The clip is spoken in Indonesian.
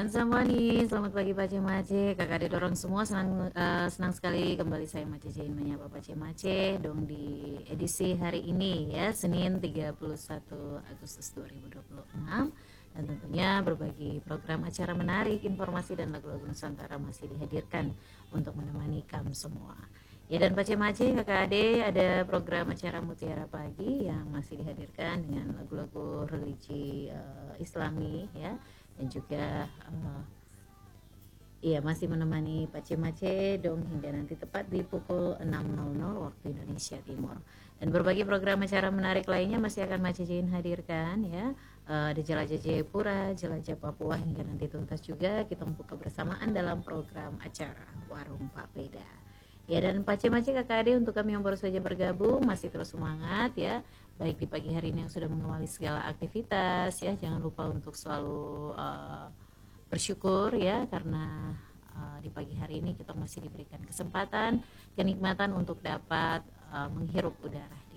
semua nih, selamat pagi Pak Cemace, kakak adik dorong semua, senang sekali kembali saya Mace Jain menyapa Pak Cemace dong di edisi hari ini ya, Senin 31 Agustus 2026, dan tentunya berbagi program acara menarik, informasi dan lagu-lagu Nusantara masih dihadirkan untuk menemani kamu semua. Ya, dan Pak Cemace, kakak ade ada program acara Mutiara Pagi yang masih dihadirkan dengan lagu-lagu religi Islami ya, dan juga iya masih menemani Pak Cemace dong hingga nanti tepat di pukul 6.00 waktu Indonesia Timur. Dan berbagai program acara menarik lainnya masih akan Mace Jain hadirkan ya. Ada jelajah Jayapura, jelajah Papua hingga nanti tuntas juga kita membuka bersamaan dalam program acara Warung Pak Peda. Ya, dan Pak Cemace kakak ade untuk kami yang baru saja bergabung masih terus semangat ya, baik di pagi hari ini yang sudah mengawali segala aktivitas ya, jangan lupa untuk selalu bersyukur ya karena di pagi hari ini kita masih diberikan kesempatan, kenikmatan untuk dapat menghirup udara